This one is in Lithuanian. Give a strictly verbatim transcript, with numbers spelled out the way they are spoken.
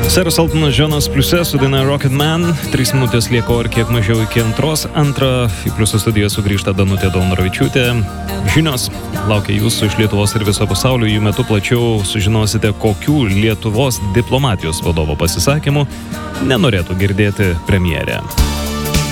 Seras Eltonas Johnas pliuse su daina Rocket Man. Trys minutės lieko ar kiek mažiau iki antros. Antra, į pliuso studiją sugrįžta Danutė Daunoravičiūtė. Žinios laukia jūsų iš Lietuvos ir viso pasaulio. Jų metu plačiau sužinosite, kokių Lietuvos diplomatijos vadovo pasisakymų nenorėtų girdėti premjerė.